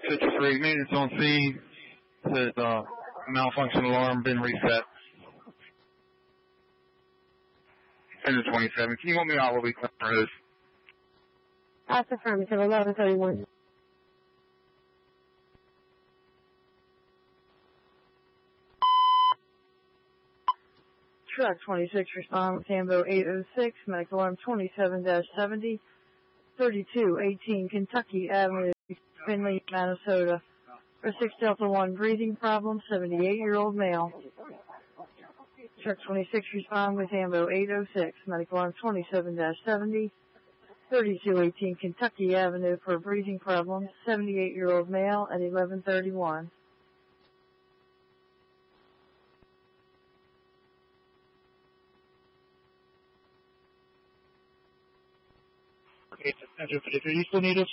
6-3, maintenance on scene. Says malfunction alarm been reset. 10-27. Can you want me out while we clear for hose? That's affirmative. 1131. Truck 26 respond with Tambo 806, medical alarm 27-70, 3218 Kentucky Avenue, Findlay, Minnesota. For 6 Delta 1 breathing problem, 78-year-old male. Truck 26 respond with Tambo 806, medical alarm 27-70, 3218 Kentucky Avenue for a breathing problem, 78-year-old male at 1131. Okay, Central 53, you still need us?